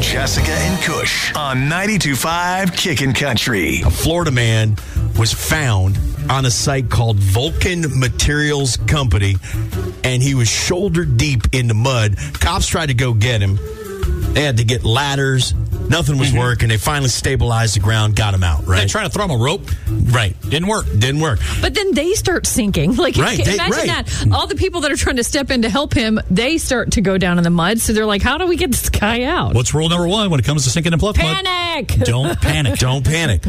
Jessica and Kush on 92.5 Kickin' Country. A Florida man was found on a site called Vulcan Materials Company, and he was shoulder deep in the mud. Cops tried to go get him. They had to get ladders. Nothing was working. They finally stabilized the ground, got him out, right? They tried to throw him a rope. Right. Didn't work. But then they start sinking. Like, imagine that. All the people that are trying to step in to help him, they start to go down in the mud. So they're like, how do we get this guy out? What's rule number one when it comes to sinking in Pluff mud? Panic! Don't panic. Don't panic.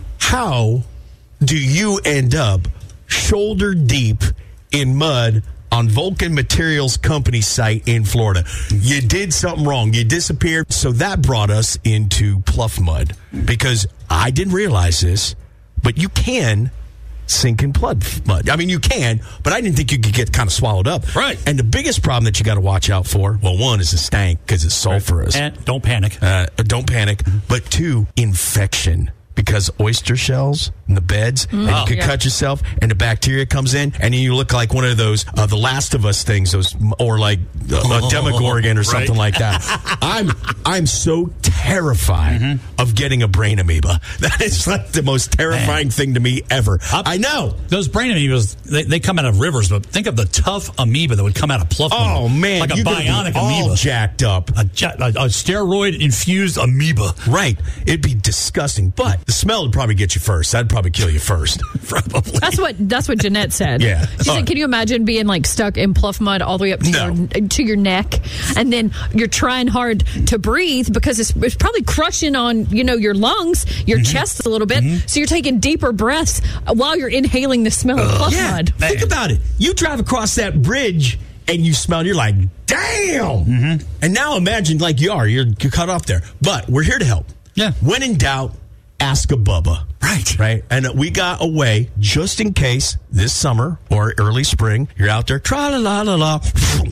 How do you end up shoulder deep in mud on Vulcan Materials Company site in Florida? You did something wrong. You disappeared. So that brought us into Pluff mud, because I didn't realize this, but you can sink in Pluff mud. I mean, you can, but I didn't think you could get kind of swallowed up. Right. And the biggest problem that you got to watch out for, well, one is the stank because it's sulfurous. And don't panic. Don't panic. But two, infection. Because oyster shells in the beds, and you could cut yourself, and the bacteria comes in, and then you look like one of those The Last of Us things, or like a Demogorgon or something like that. I'm so terrified of getting a brain amoeba. That is like the most terrifying thing to me ever. I know. Those brain amoebas, they come out of rivers, but think of the tough amoeba that would come out of Pluff mud. Oh, man. Like a bionic all amoeba. Jacked up. A steroid-infused amoeba. Right. It'd be disgusting, but the smell would probably get you first. That'd probably kill you first. Probably. That's what Jeanette said. Yeah. She said, can you imagine being like stuck in Pluff mud all the way up to your neck, and then you're trying hard to breathe because it's probably crushing on your lungs, your chest a little bit, so you're taking deeper breaths while you're inhaling the smell of Pluff mud. Think about it. You drive across that bridge and you smell, you're like, damn. And now imagine you're cut off there. But we're here to help. Yeah. When in doubt, ask a Bubba. Right. And we got a way, just in case this summer or early spring, you're out there, tra-la-la-la-la,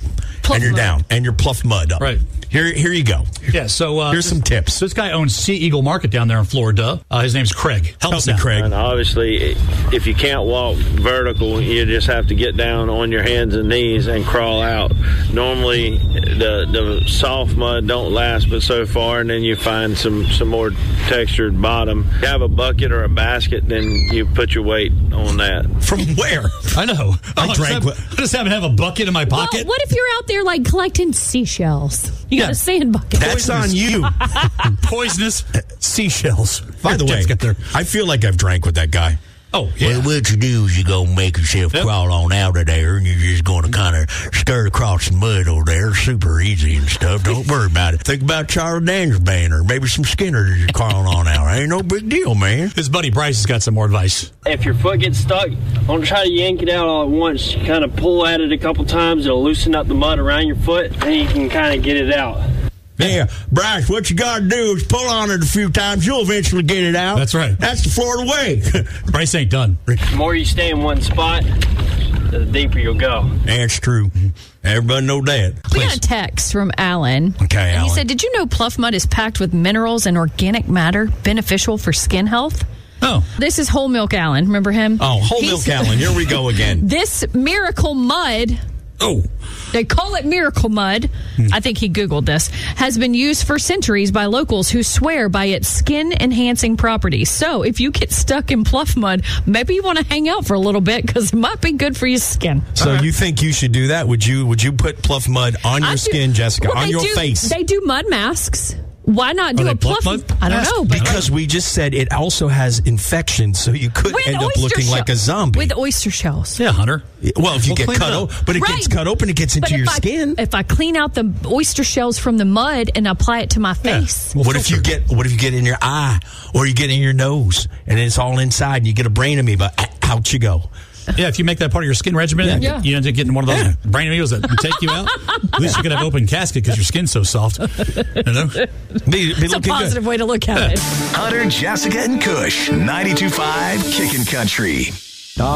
and you're down, and you're Pluff mud up. Right. Here you go. Yeah, so here's some tips. This guy owns Sea Eagle Market down there in Florida. His name's Craig. Help us me, out. Craig. And obviously, if you can't walk vertical, you just have to get down on your hands and knees and crawl out. Normally, the soft mud don't last but so far, and then you find some more textured bottom. If you have a bucket or a basket, then you put your weight on that. From where? I know. I just happen to have a bucket in my pocket. Well, what if you're out there collecting seashells? You got a sand bucket. That's on you. Poisonous seashells. By the way, I feel like I've drank with that guy. Oh, yeah. Well, what you do is you go make yourself crawl on out of there, and you're just going to kind of skirt across the mud over there. Super easy and stuff. Don't worry about it. Think about Charlie Daniels Band or maybe some Skinner that you're crawling on out. Ain't no big deal, man. His buddy Bryce has got some more advice. If your foot gets stuck, don't try to yank it out all at once. You kind of pull at it a couple times. It'll loosen up the mud around your foot, and you can kind of get it out. Yeah, Bryce, what you got to do is pull on it a few times. You'll eventually get it out. That's right. That's the Florida way. Bryce ain't done. The more you stay in one spot, the deeper you'll go. That's true. Everybody know that. We got a text from Alan. Okay, Alan. He said, did you know Pluff mud is packed with minerals and organic matter beneficial for skin health? Oh. This is Whole Milk Alan. Remember him? Oh, Whole Milk Alan. Here we go again. This miracle mud... Oh. They call it miracle mud. I think he Googled this. Has been used for centuries by locals who swear by its skin-enhancing properties. So if you get stuck in Pluff mud, maybe you want to hang out for a little bit because it might be good for your skin. So you think you should do that? Would you put Pluff mud on your skin, Jessica, on your face? They do mud masks. Why not do a Pluff mud? I don't know. Because we just said it also has infection, so you could end up looking like a zombie. With oyster shells. Yeah, Hunter. Well, if you get cut open, but it gets cut open, it gets into your skin. If I clean out the oyster shells from the mud and apply it to my face. What if you get in your eye or you get in your nose and it's all inside and you get a brain amoeba? Out you go. Yeah, if you make that part of your skin regimen, you end up getting one of those brain amoebas that take you out. At least you could have open casket because your skin's so soft. You know? It's a positive way to look at it. Hunter, Jessica, and Kush, 92.5 Kickin' Country.